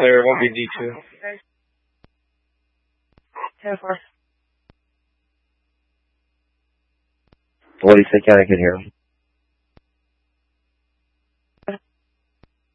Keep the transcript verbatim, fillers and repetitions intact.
clear. It won't be D two. ten four. What do you think? I can hear him.